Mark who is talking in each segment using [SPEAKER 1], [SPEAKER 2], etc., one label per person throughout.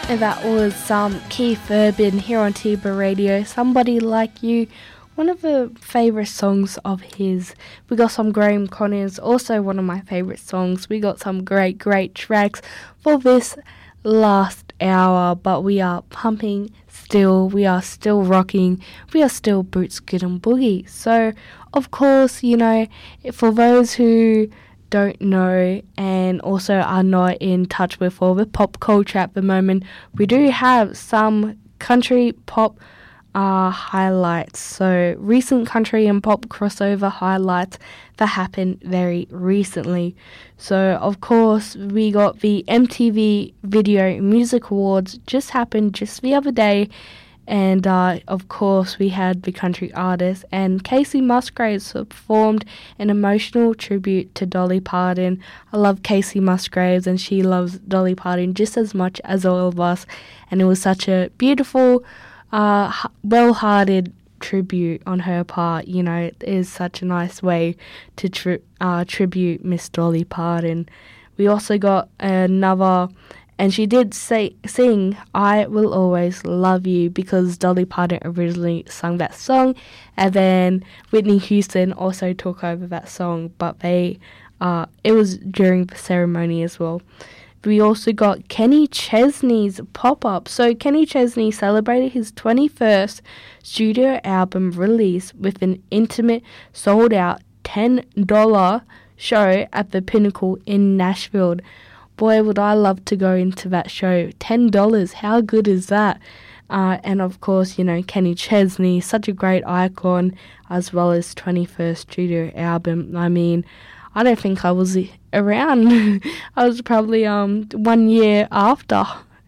[SPEAKER 1] And that was Keith Urban here on Tiba Radio, Somebody Like You, one of the favourite songs of his. We got some Graham Connors, also one of my favourite songs. We got some great tracks for this last hour, but we are pumping still, we are still rocking, we are still Boots Good and Boogie. So, of course, you know, for those who don't know and also are not in touch with all the pop culture at the moment, we do have some country pop highlights. So recent country and pop crossover highlights that happened very recently. So of course we got the MTV Video Music Awards just happened just the other day. And of course we had the country artist and Casey Musgraves performed an emotional tribute to Dolly Parton. I love Casey Musgraves and she loves Dolly Parton just as much as all of us. And it was such a beautiful, well-hearted tribute on her part. You know, it is such a nice way to tribute Miss Dolly Parton. We also got another... And she did sing I Will Always Love You because Dolly Parton originally sung that song. And then Whitney Houston also took over that song. But it was during the ceremony as well. We also got Kenny Chesney's pop-up. So Kenny Chesney celebrated his 21st studio album release with an intimate, sold-out $10 show at the Pinnacle in Nashville. Boy, would I love to go into that show. $10, how good is that? And of course, you know, Kenny Chesney, such a great icon, as well as 21st studio album. I mean, I don't think I was around. I was probably 1 year after.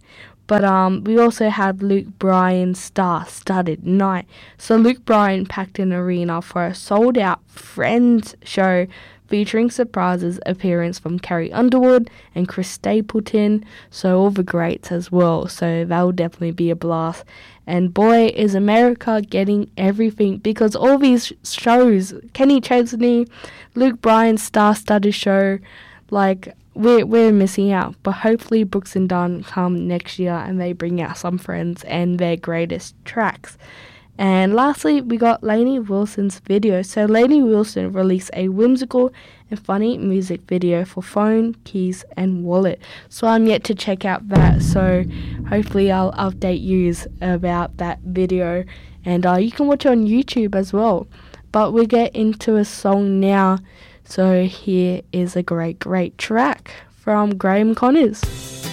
[SPEAKER 1] But we also had Luke Bryan's star-studded night. So Luke Bryan packed an arena for a sold-out Friends show featuring surprises appearance from Carrie Underwood and Chris Stapleton, so all the greats as well, so that will definitely be a blast. And boy, is America getting everything, because all these shows, Kenny Chesney, Luke Bryan's star-studded show, like, we're missing out, but hopefully Brooks and Dunn come next year and they bring out some Friends and their greatest tracks. And lastly, we got Lainey Wilson's video. So Lainey Wilson released a whimsical and funny music video for Phone, Keys and Wallet. So I'm yet to check out that. So hopefully I'll update you about that video. And you can watch it on YouTube as well. But we get into a song now. So here is a great track from Graham Connors.